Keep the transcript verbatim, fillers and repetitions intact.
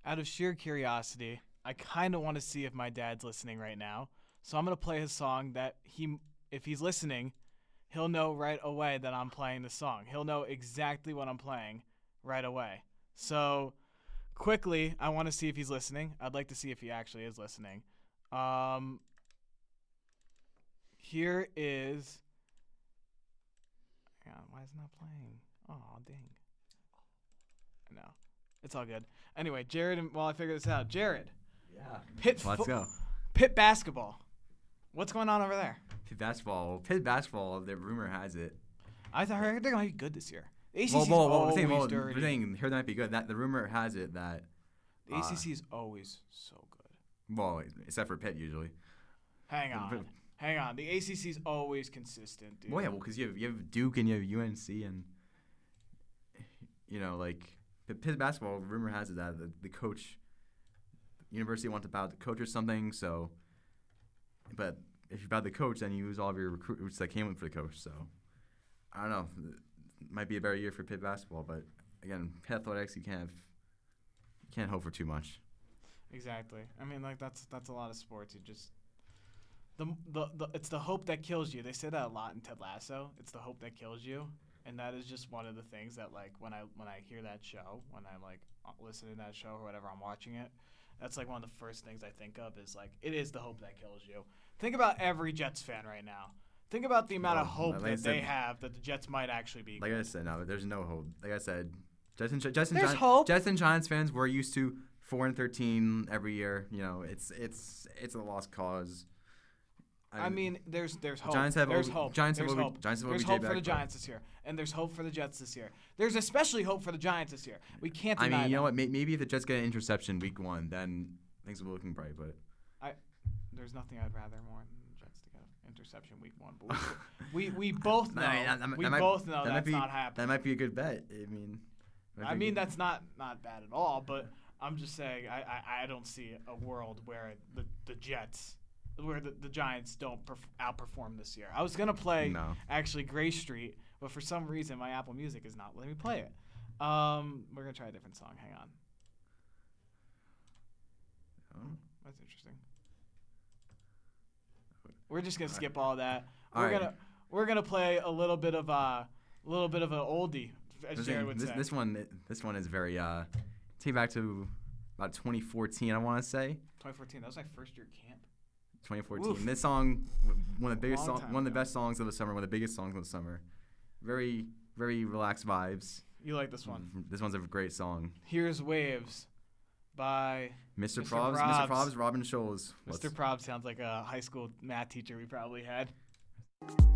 out of sheer curiosity, I kind of want to see if my dad's listening right now. So I'm gonna play his song that he, if he's listening, he'll know right away that I'm playing the song. He'll know exactly what I'm playing right away. So quickly, I want to see if he's listening. I'd like to see if he actually is listening. Um, here is. Hang on, why is it not playing? Oh, dang. No, it's all good. Anyway, Jared, and while I figure this out, Jared. Yeah. Pitt. Let's fo- go. Pitt basketball. What's going on over there? Pitt basketball. Pitt basketball. The rumor has it. I thought they're gonna be good this year. The A C C Well, is well, well, we're always saying, well, dirty. we're saying here they might be good. That the rumor has it that. The uh, A C C is always so good. Well, except for Pitt usually. Hang on, hang on. The A C C is always consistent, dude. Well, yeah, well, because you have you have Duke and you have U N C and. You know, like Pitt Pitt basketball. Rumor has it that the, the coach. University wants to bow the coach or something. So. But if you bow the coach, then you lose all of your recruits that came in for the coach. So. I don't know. It might be a better year for Pitt basketball, but again, Pitt athletics, you can't have, you can't hope for too much. Exactly. I mean, like that's that's a lot of sports. You just the, the the it's the hope that kills you. They say that a lot in Ted Lasso. It's the hope that kills you, and that is just one of the things that like when I when I hear that show, when I'm like listening to that show or whatever, I'm watching it. That's like one of the first things I think of is like it is the hope that kills you. Think about every Jets fan right now. Think about the amount Well, of hope like I that said- they have that the Jets might actually be. Like good. I said, no, there's no hope. Like I said, Jets and, Jets and, There's Giants, hope. Jets and Giants fans, we're used to four and thirteen every year. You know, it's it's it's a lost cause. I mean, there's there's hope. Giants have there's O- hope. Giants have there's O B hope. Giants have there's O B J hope for back, the but- Giants this year, and there's hope for the Jets this year. There's especially hope for the Giants this year. We can't I deny mean, you know that. what? May, maybe if the Jets get an interception week one, then things will be looking bright. But There's nothing I'd rather more than the Jets to get an interception week one. But we we, we both know I mean, that- that- we that might- both know that might that's be- not happening. that might be a good bet. I mean, might I be mean good- that's not not bad at all. But I'm just saying I, I, I don't see a world where the the Jets. Where the, the Giants don't perf- outperform this year. I was gonna play No. actually Gray Street, but for some reason my Apple Music is not letting me play it. Um, we're gonna try a different song. Hang on. Oh. That's interesting. We're just gonna All right. skip all that. All we're right. gonna we're gonna play a little bit of a uh, little bit of an oldie, as This Jared thing- would this, say. this one, this one is very. Uh, take back to about twenty fourteen, I want to say. twenty fourteen. That was my first year camp. twenty fourteen. Oof. This song, one of the biggest, Long song, time one of the ago. best songs of the summer, one of the biggest songs of the summer. Very, very relaxed vibes. You like this one? This one's a great song. Here's Waves by Mister Mister Probs, Mister Probs. Probs, Robin Scholes. Mister Prob. Sounds like a high school math teacher we probably had.